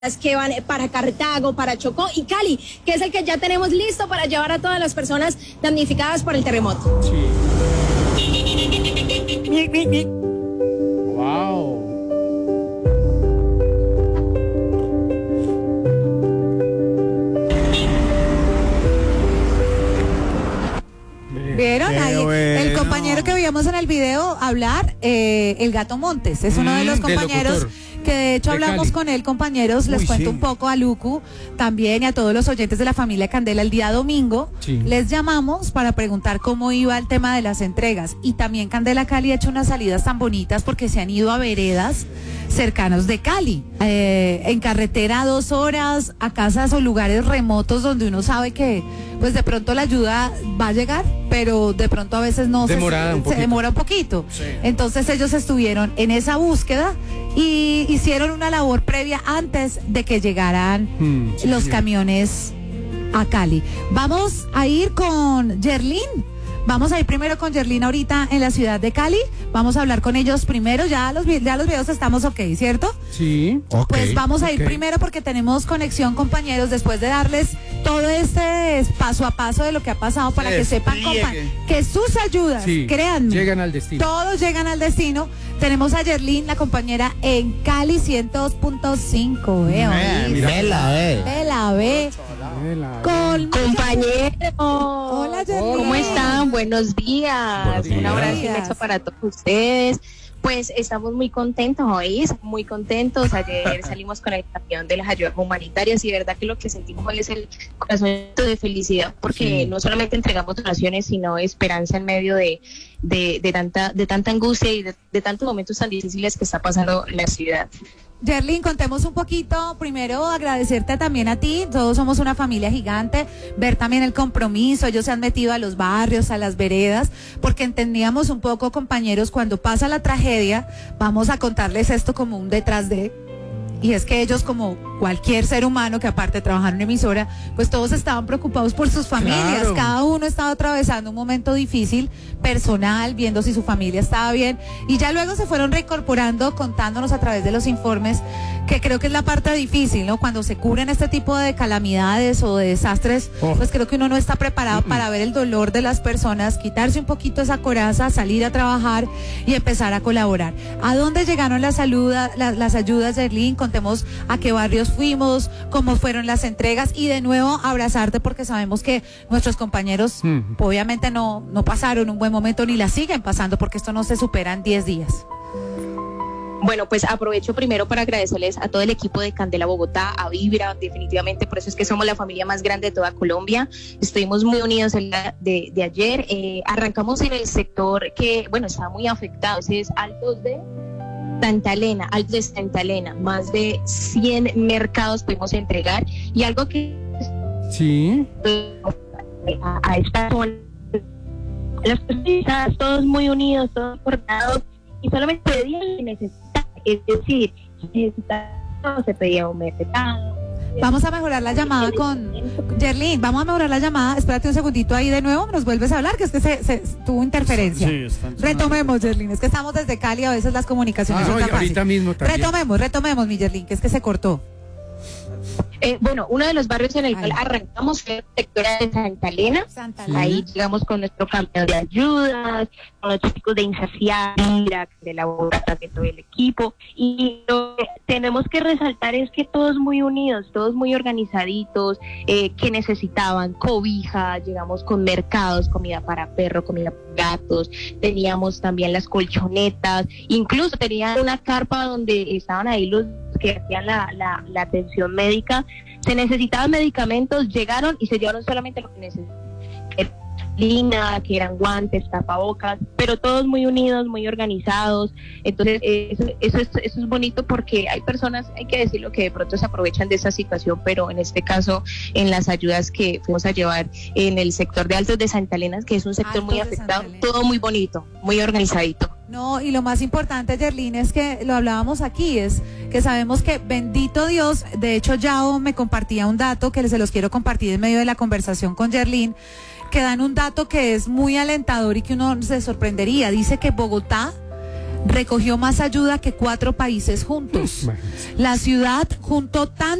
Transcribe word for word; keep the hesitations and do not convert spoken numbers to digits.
que van para Cartago, para Chocó y Cali, que es el que ya tenemos listo para llevar a todas las personas damnificadas por el terremoto. Sí. Wow. ¿Vieron? Ahí, bueno. El compañero que veíamos en el video hablar, eh, el Gato Montes, es uno mm, de los compañeros que de hecho de hablamos Cali. Con él, compañeros, les Uy, cuento sí. un poco a Lucu también y a todos los oyentes de la familia Candela el día domingo, sí. les llamamos para preguntar cómo iba el tema de las entregas y también Candela Cali ha hecho unas salidas tan bonitas porque se han ido a veredas cercanos de Cali, eh, en carretera dos horas, a casas o lugares remotos donde uno sabe que pues de pronto la ayuda va a llegar, pero de pronto a veces no Demorada se, se demora un poquito. Sí. Entonces ellos estuvieron en esa búsqueda y hicieron una labor previa antes de que llegaran hmm, sí, los señor. camiones a Cali. Vamos a ir con Yerlin. Vamos a ir primero con Yerlin ahorita en la ciudad de Cali. Vamos a hablar con ellos primero. Ya los, ya los videos estamos ok, ¿cierto? Sí. Okay, pues vamos a ir okay. primero porque tenemos conexión, compañeros, después de darles todo este paso a paso de lo que ha pasado para Se que sepan, compa, que sus ayudas, sí, créanme, llegan al destino. Todos llegan al destino. Tenemos a Yerlin, la compañera, en Cali ciento dos punto cinco. Eh, Vela, ve. Vela, ve. Con compañeros. Hola, Yerlin. ¿Cómo están? Buenos días. Buenos días. Un abrazo inmenso para todos ustedes. Pues estamos muy contentos hoy, muy contentos. Ayer salimos con el camión de las ayudas humanitarias y de verdad que lo que sentimos hoy es el corazón de felicidad porque sí. no solamente entregamos donaciones, sino esperanza en medio de, de, de, tanta, de tanta angustia y de, de tantos momentos tan difíciles que está pasando la ciudad. Yerlin, contemos un poquito, primero agradecerte también a ti, todos somos una familia gigante, ver también el compromiso, ellos se han metido a los barrios, a las veredas, porque entendíamos un poco, compañeros, cuando pasa la tragedia, vamos a contarles esto como un detrás de, y es que ellos, como cualquier ser humano que aparte de trabajar en una emisora, pues todos estaban preocupados por sus familias, claro. Cada uno estaba atravesando un momento difícil, personal, viendo si su familia estaba bien, y ya luego se fueron reincorporando, contándonos a través de los informes, que creo que es la parte difícil, ¿no? Cuando se cubren este tipo de calamidades o de desastres, oh. pues creo que uno no está preparado mm-mm. para ver el dolor de las personas, quitarse un poquito esa coraza, salir a trabajar y empezar a colaborar. ¿A dónde llegaron las, saluda, las, las ayudas, Yerlin? Contemos a qué barrios fuimos, cómo fueron las entregas y de nuevo abrazarte porque sabemos que nuestros compañeros mm. obviamente no, no pasaron un buen momento ni la siguen pasando porque esto no se supera en diez días. Bueno, pues aprovecho primero para agradecerles a todo el equipo de Candela Bogotá, a Vibra, definitivamente, por eso es que somos la familia más grande de toda Colombia. Estuvimos muy unidos el día de, de ayer. Eh, arrancamos en el sector que, bueno, estaba muy afectado, ese es Altos de Santa Elena, Altos de Santa Elena, más de cien mercados pudimos entregar y algo que... Sí. A, a esta zona, las personas, todos muy unidos, todos coordinados y solamente pedían lo que necesitaban. Es decir, no se pedía un mercado. Vamos a mejorar la llamada con Yerlin, vamos a mejorar la llamada, espérate un segundito ahí de nuevo, nos vuelves a hablar, que es que se, se tuvo interferencia. Sí, retomemos, Yerlin, es que estamos desde Cali, a veces las comunicaciones ah, son tan no, ahorita mismo también. Retomemos, retomemos, mi Yerlin, que es que se cortó. Eh, bueno, uno de los barrios en el cual arrancamos fue el sector de Santa Elena. Santa Elena. Ahí llegamos con nuestro camión de ayudas, con los chicos de Insaciable, de la Bogotá, de todo el equipo. Y lo que tenemos que resaltar es que todos muy unidos, todos muy organizaditos, eh, que necesitaban cobija, llegamos con mercados, comida para perro, comida para gatos, teníamos también las colchonetas, incluso tenían una carpa donde estaban ahí los que hacían la, la, la atención médica, se necesitaban medicamentos, llegaron y se llevaron solamente lo que necesitaban, que eran guantes, tapabocas, pero todos muy unidos, muy organizados. Entonces eso, eso, es, eso es bonito porque hay personas, hay que decirlo, que de pronto se aprovechan de esa situación, pero en este caso en las ayudas que fuimos a llevar en el sector de Altos de Santa Elena, que es un sector Altos muy afectado, todo muy bonito, muy organizadito. No, y lo más importante, Yerlin, es que lo hablábamos aquí, es que sabemos que bendito Dios, de hecho Yao me compartía un dato que se los quiero compartir en medio de la conversación con Yerlin, que dan un dato que es muy alentador y que uno se sorprendería. Dice que Bogotá recogió más ayuda que cuatro países juntos. Imagínense. La ciudad juntó tan